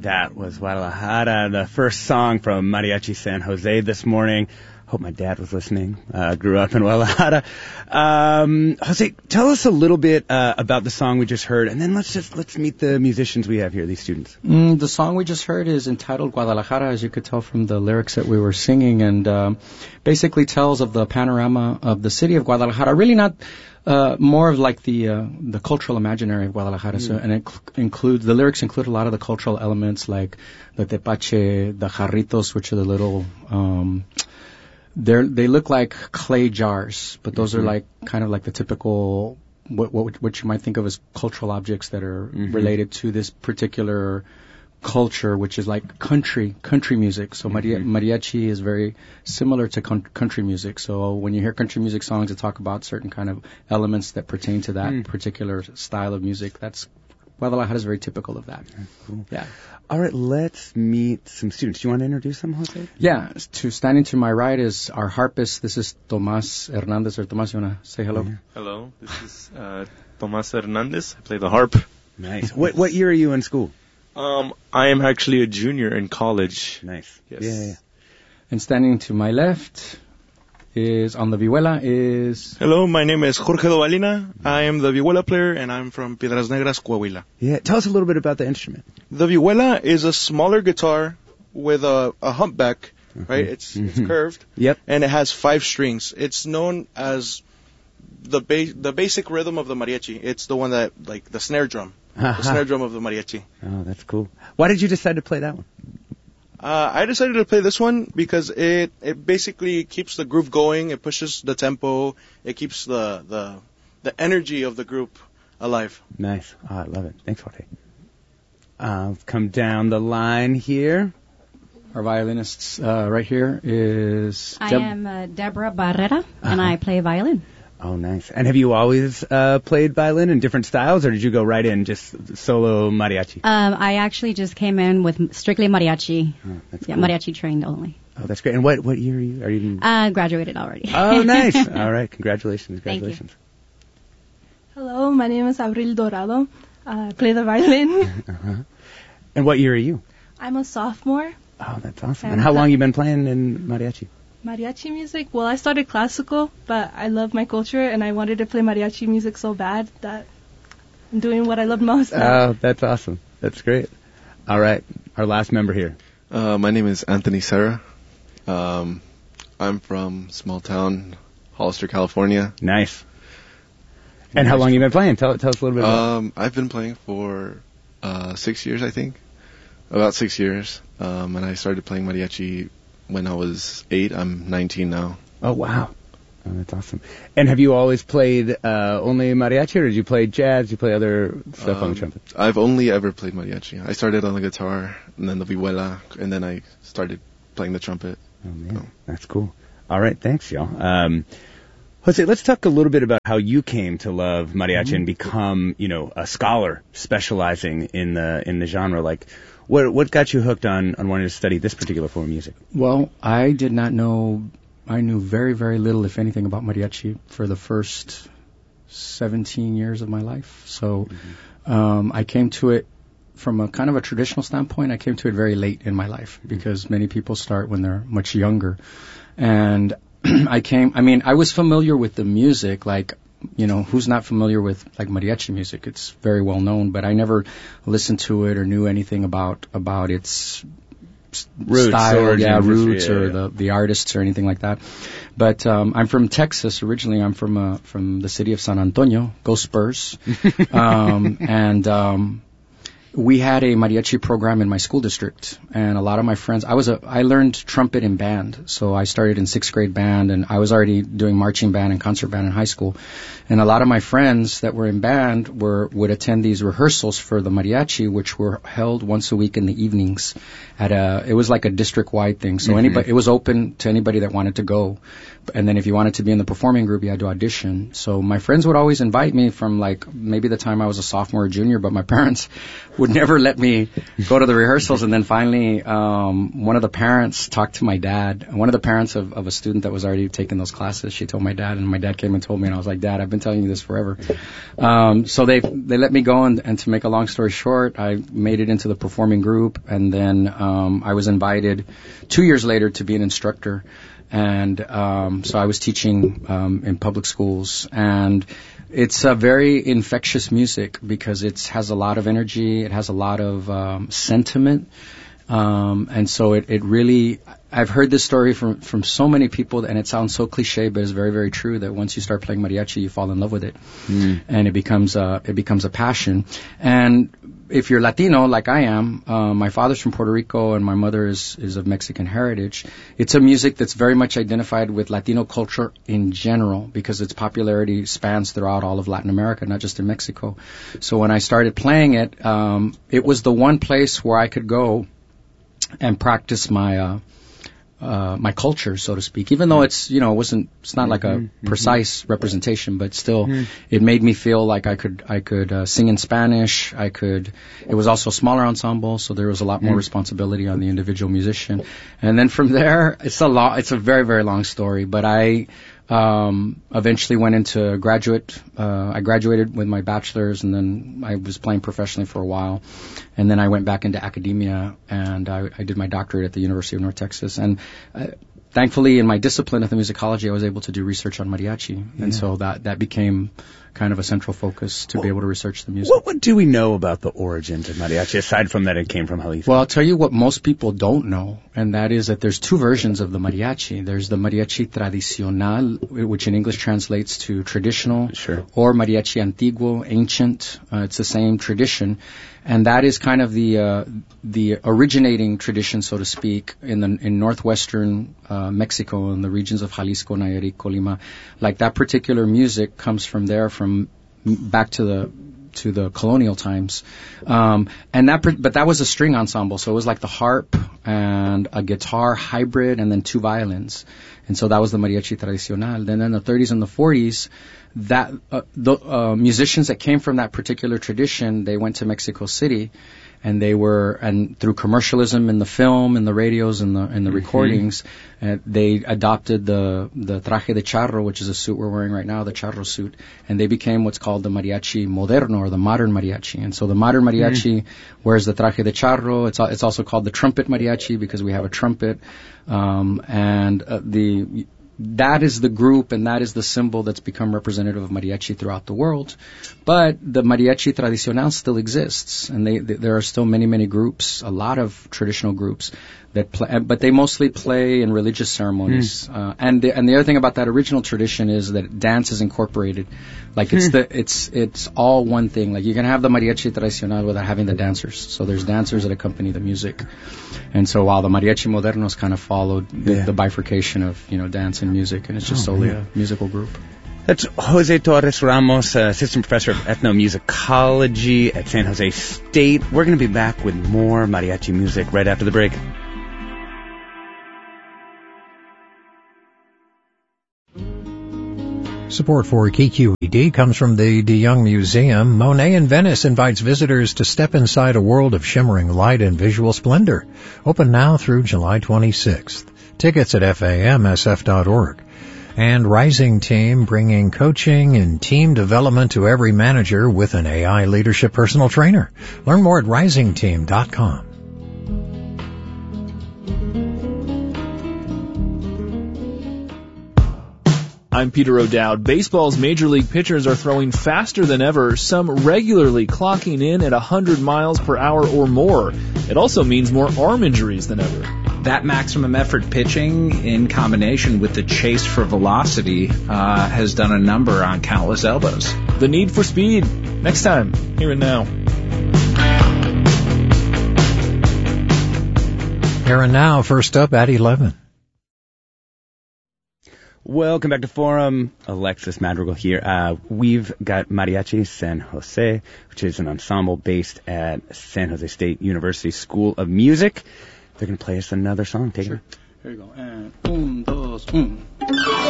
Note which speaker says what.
Speaker 1: That was Guadalajara, the first song from Mariachi San Jose this morning. Hope my dad was listening. Grew up in Guadalajara. Jose, tell us a little bit about the song we just heard, and then let's meet the musicians we have here, these students.
Speaker 2: The song we just heard is entitled Guadalajara, as you could tell from the lyrics that we were singing, and basically tells of the panorama of the city of Guadalajara. Really not more of like the cultural imaginary of Guadalajara. So, and it includes, the lyrics include a lot of the cultural elements like the tepache, the jarritos, which are the little they look like clay jars, but those are like kind of like the typical what you might think of as cultural objects that are related to this particular culture, which is like country music. So mariachi is very similar to country music. So when you hear country music songs that talk about certain kind of elements that pertain to that particular style of music, that's Guadalajara is very typical of that.
Speaker 1: Cool.
Speaker 2: Yeah.
Speaker 1: All right, let's meet some students. Do you want to introduce them, Jose?
Speaker 2: Yeah. Standing to my right is our harpist. This is Tomas Hernandez. Or Tomas, you want to say hello?
Speaker 1: Yeah.
Speaker 3: Hello, this is Tomas Hernandez. I play the harp.
Speaker 1: Nice. What year are you in school?
Speaker 3: I am actually a junior in college.
Speaker 1: Nice.
Speaker 3: Yes.
Speaker 1: Yeah.
Speaker 2: And standing to my left is on the vihuela is...
Speaker 4: Hello, my name is Jorge Dovalina. I am the vihuela player, and I'm from Piedras Negras, Coahuila.
Speaker 1: Yeah. Tell us a little bit about the instrument.
Speaker 4: The vihuela is a smaller guitar with a humpback, right? It's curved.
Speaker 1: Yep.
Speaker 4: And it has 5 strings. It's known as the basic rhythm of the mariachi. It's the one that, like, the snare drum. The snare drum of the mariachi.
Speaker 1: Oh, that's cool. Why did you decide to play that one?
Speaker 4: I decided to play this one because it basically keeps the groove going. It pushes the tempo. It keeps the energy of the group alive.
Speaker 1: Nice. Oh, I love it. Thanks, Jorge. Come down the line here.
Speaker 2: Our violinist right here is...
Speaker 5: I am Deborah Barrera, and I play violin.
Speaker 1: Oh, nice. And have you always played violin in different styles, or did you go right in just solo mariachi?
Speaker 5: I actually just came in with strictly mariachi.
Speaker 1: Oh, that's
Speaker 5: yeah,
Speaker 1: cool.
Speaker 5: mariachi trained only.
Speaker 1: Oh, that's great. And what year are you?
Speaker 5: Graduated already.
Speaker 1: Oh, nice. All right. Congratulations.
Speaker 5: Thank you.
Speaker 6: Hello, my name is Abril Dorado. I play the violin.
Speaker 1: And what year are you?
Speaker 6: I'm a sophomore.
Speaker 1: Oh, that's awesome. And how long you been playing in mariachi?
Speaker 6: Mariachi music? Well, I started classical, but I love my culture, and I wanted to play mariachi music so bad that I'm doing what I love most.
Speaker 1: Oh, that's awesome. That's great. All right. Our last member here.
Speaker 7: My name is Anthony Serra. I'm from small town Hollister, California.
Speaker 1: Nice. And how long you been playing? Tell us a little bit about it.
Speaker 7: I've been playing for 6 years, I think. About 6 years. And I started playing mariachi when I was 8. I'm 19 now.
Speaker 1: Oh, wow. Oh, that's awesome. And have you always played only mariachi, or did you play jazz? Did you play other stuff on the trumpet?
Speaker 7: I've only ever played mariachi. I started on the guitar, and then the vihuela, and then I started playing the trumpet.
Speaker 1: Oh, man. That's cool. All right. Thanks, y'all. Jose, let's talk a little bit about how you came to love mariachi and become, a scholar specializing in the genre. Like, what got you hooked on wanting to study this particular form of music?
Speaker 2: Well, I did not know. I knew very, very little, if anything, about mariachi for the first 17 years of my life. So I came to it from a kind of a traditional standpoint. I came to it very late in my life because many people start when they're much younger. And I was familiar with the music, like, who's not familiar with like mariachi music? It's very well known, but I never listened to it or knew anything about its roots, or the artists or anything like that. But I'm from Texas originally. I'm from the city of San Antonio. Go Spurs! And we had a mariachi program in my school district, and a lot of my friends. I learned trumpet in band, so I started in 6th grade band, and I was already doing marching band and concert band in high school. And a lot of my friends that were in band would attend these rehearsals for the mariachi, which were held once a week in the evenings. It was like a district-wide thing, so it was open to anybody that wanted to go. And then if you wanted to be in the performing group, you had to audition. So my friends would always invite me from like maybe the time I was a sophomore or junior, but my parents would never let me go to the rehearsals. And then finally, one of the parents talked to my dad. One of the parents of a student that was already taking those classes, she told my dad, and my dad came and told me, and I was like, Dad, I've been telling you this forever. So they let me go, and to make a long story short, I made it into the performing group, and then I was invited 2 years later to be an instructor. And so I was teaching in public schools, and it's a very infectious music because it has a lot of energy, it has a lot of sentiment, and so it really, I've heard this story from so many people, and it sounds so cliche, but it's very, very true, that once you start playing mariachi, you fall in love with it, and it becomes a passion. And if you're Latino, like I am, my father's from Puerto Rico and my mother is of Mexican heritage. It's a music that's very much identified with Latino culture in general because its popularity spans throughout all of Latin America, not just in Mexico. So when I started playing it, it was the one place where I could go and practice my culture, so to speak, even though it's not like a precise representation, but still it made me feel like I could sing in Spanish. It was also a smaller ensemble, so there was a lot more responsibility on the individual musician. And then from there, it's a very, very long story, but I eventually went into I graduated with my bachelor's, and then I was playing professionally for a while. And then I went back into academia, and I did my doctorate at the University of North Texas. And thankfully, in my discipline of the musicology, I was able to do research on mariachi. And so that became kind of a central focus to be able to research the music.
Speaker 1: What do we know about the origins of mariachi, aside from that it came from Jalisco?
Speaker 2: Well, I'll tell you what most people don't know, and that is that there's two versions of the mariachi. There's the mariachi tradicional, which in English translates to traditional, or mariachi antiguo, ancient. It's the same tradition. And that is kind of the originating tradition, so to speak, in northwestern Mexico, in the regions of Jalisco, Nayarit, Colima. Like that particular music comes from there, from back to the colonial times. But that was a string ensemble, so it was like the harp and a guitar hybrid and then two violins. And so that was the mariachi tradicional. Then in the 30s and the 40s, the musicians that came from that particular tradition, they went to Mexico City, and through commercialism in the film, in the radios, and the recordings, they adopted the traje de charro, which is a suit we're wearing right now, the charro suit, and they became what's called the mariachi moderno, or the modern mariachi. And so the modern mariachi wears the traje de charro. It's also called the trumpet mariachi because we have a trumpet, that is the group, and that is the symbol that's become representative of mariachi throughout the world. But the mariachi tradicional still exists, and there are still many, many groups, a lot of traditional groups that play, but they mostly play in religious ceremonies. And the other thing about that original tradition is that dance is incorporated. Like it's all one thing. Like you can have the mariachi tradicional without having the dancers. So there's dancers that accompany the music. And so while the mariachi modernos kind of followed the bifurcation of dance and music, and it's just solely a musical group.
Speaker 1: That's Jose Torres Ramos, assistant professor of ethnomusicology at San Jose State. We're going to be back with more mariachi music right after the break.
Speaker 8: Support for KQED comes from the De Young Museum. Monet in Venice invites visitors to step inside a world of shimmering light and visual splendor. Open now through July 26th. Tickets at famsf.org. And Rising Team, bringing coaching and team development to every manager with an AI leadership personal trainer. Learn more at risingteam.com.
Speaker 9: I'm Peter O'Dowd. Baseball's major league pitchers are throwing faster than ever, some regularly clocking in at 100 miles per hour or more. It also means more arm injuries than ever.
Speaker 10: That maximum effort pitching in combination with the chase for velocity has done a number on countless elbows.
Speaker 9: The need for speed. Next time, Here and Now.
Speaker 8: Here and Now, first up at 11.
Speaker 1: Welcome back to Forum. Alexis Madrigal here. We've got Mariachi San Jose, which is an ensemble based at San Jose State University School of Music. They're going to play us another song. Take it.
Speaker 2: Here you go. And 1, 2, 1.